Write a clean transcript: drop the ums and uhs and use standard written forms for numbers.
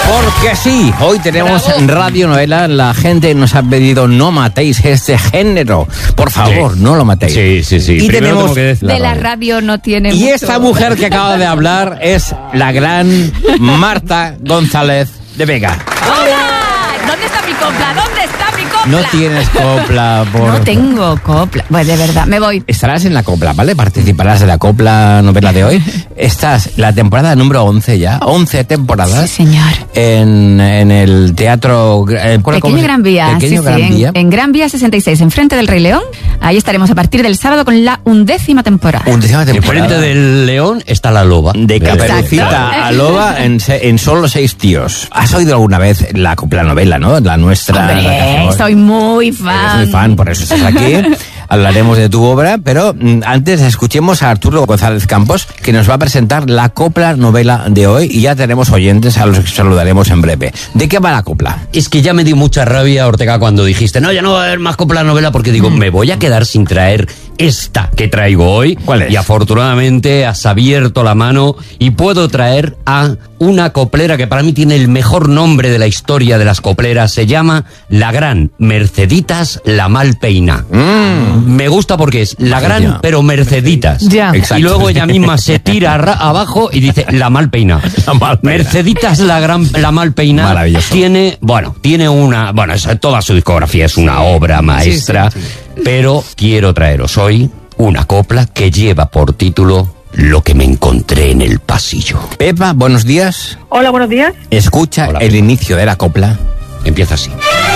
Porque sí, hoy tenemos radionovela. La gente nos ha pedido no matéis este género. Por favor, no lo matéis. Sí. Y tenemos de la radio no tiene Y mucho. esta mujer que acaba de hablar es la gran Marta González de Vega. ¡Hola! ¿Dónde está mi copla? ¿Dónde está mi copla? No tienes copla por... No tengo copla. Pues de verdad, me voy. Estarás en la copla, ¿vale? Participarás de la copla novela de hoy. Estás la temporada número 11 ya, 11 temporadas. Sí, señor. En el teatro... Pequeño Gran Vía. Pequeño Gran Vía. En Gran Vía 66, enfrente del Rey León. Ahí estaremos a partir del sábado con la 11ª temporada. 11ª temporada. Enfrente del león está la loba. De Caperucita Exacto. a Loba en solo 6 tíos. ¿Has oído alguna vez la copla novela, no? La nuestra. Hombre, soy muy fan. Eres muy fan, por eso estás aquí. Hablaremos de tu obra, pero antes escuchemos a Arturo González Campos, que nos va a presentar la copla novela de hoy, y ya tenemos oyentes a los que saludaremos en breve. ¿De qué va la copla? Es que ya me dio mucha rabia, Ortega, cuando dijiste, no, ya no va a haber más copla novela, porque digo, me voy a quedar sin traer esta que traigo hoy. ¿Cuál es? Y afortunadamente has abierto la mano y puedo traer a una coplera que para mí tiene el mejor nombre de la historia de las copleras. Se llama la gran Merceditas la Malpeina. Me gusta porque es la gran, pero Merceditas. Ya. Exacto. Y luego ella misma se tira abajo y dice la Malpeina. La Malpeina. Merceditas la Malpeina. Maravilloso. Tiene toda su discografía es una obra maestra, pero quiero traeros hoy una copla que lleva por título Lo que me encontré en el pasillo. Pepa, buenos días. Hola, buenos días. Escucha Hola, el Pepa. inicio de la copla. Empieza así.